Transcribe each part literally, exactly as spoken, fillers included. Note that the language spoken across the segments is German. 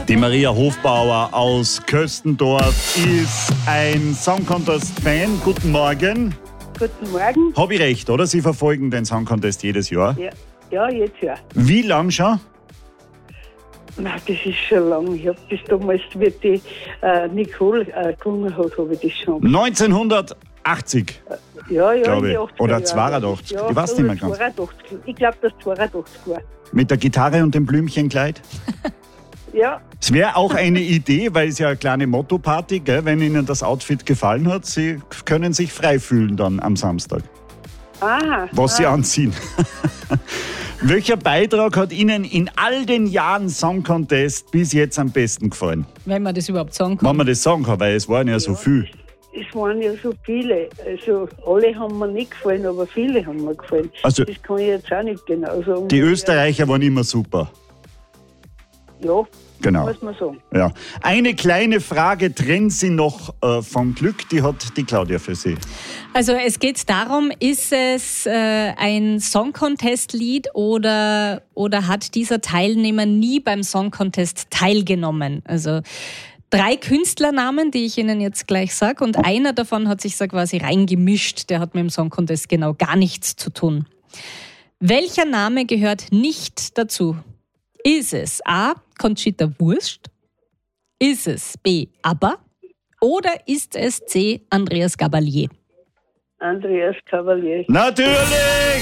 Die Maria Hofbauer aus Köstendorf ist ein Song Contest-Fan. Guten Morgen. Guten Morgen. Habe ich recht, oder? Sie verfolgen den Song Contest jedes Jahr? Ja, ja jetzt ja. Wie lang schon? Na, das ist schon lang. Ich habe das damals, wie die äh, Nicole äh, gewonnen hat, habe ich das schon. neunzehnhundertachtzig, Ja, ja, glaube in ich. die achtziger Oder Jahre. zweiundachtzig. Ja, Ich weiß nicht mehr ganz. zweiundachtzig. Ich glaube, das zweiundachtzig war. Mit der Gitarre und dem Blümchenkleid? Ja, Es wäre auch eine Idee, weil es ja eine kleine Motto-Party, gell? Wenn Ihnen das Outfit gefallen hat, Sie können sich frei fühlen dann am Samstag, aha. was Sie ah. anziehen. Welcher Beitrag hat Ihnen in all den Jahren Song Contest bis jetzt am besten gefallen? Wenn man das überhaupt sagen kann. Wenn man das sagen kann, weil es waren ja so viel. Es waren ja so viele. Also, alle haben mir nicht gefallen, aber viele haben mir gefallen. Also- das kann ich jetzt auch nicht genau sagen. Die Österreicher waren immer super. Ja, Genau. muss man sagen. Ja. Eine kleine Frage trennt Sie noch äh, vom Glück, die hat die Claudia für Sie. Also es geht darum, ist es äh, ein Song Contest Lied oder, oder hat dieser Teilnehmer nie beim Song Contest teilgenommen? Also drei Künstlernamen, die ich Ihnen jetzt gleich sage, und einer davon hat sich so quasi reingemischt, der hat mit dem Song Contest genau gar nichts zu tun. Welcher Name gehört nicht dazu? Ist es A. Conchita Wurst? Ist es B. ABBA? Oder ist es C. Andreas Gabalier? Andreas Cavalier. Natürlich!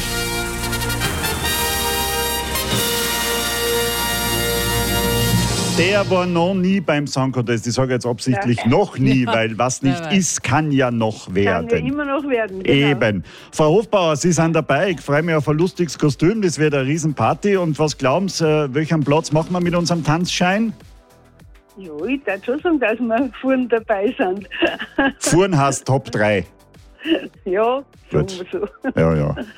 Der war noch nie beim Song Contest. Ich sage jetzt absichtlich Ja. noch nie, weil was nicht Wer weiß. ist, kann ja noch werden. Kann ja immer noch werden. Genau. Eben. Frau Hofbauer, Sie sind dabei. Ich freue mich auf ein lustiges Kostüm. Das wird eine Riesenparty. Und was glauben Sie, äh, welchen Platz machen wir mit unserem Tanzschein? Ja, ich darf schon sagen, dass wir vorne dabei sind. Fuhren heißt Top drei. Ja, sagen Gut. wir so. Ja, ja.